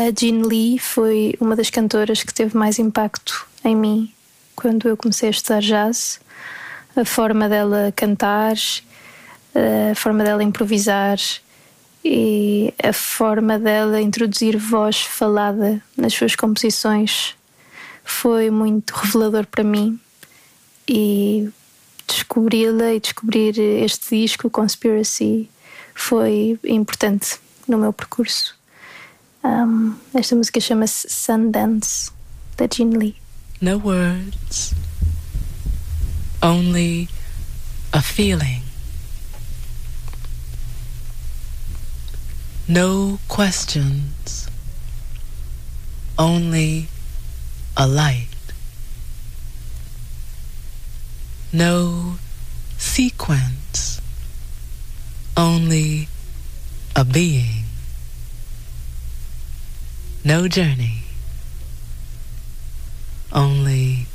A Jean Lee foi uma das cantoras que teve mais impacto em mim quando eu comecei a estudar jazz. A forma dela cantar, a forma dela improvisar e a forma dela introduzir voz falada nas suas composições foi muito revelador para mim. E descobri-la e descobrir este disco, Conspiracy, foi importante no meu percurso. Esta música chama-se Sundance, da Jean Lee. No words, only a feeling. No questions, only a light. No sequence, only a being. No journey, only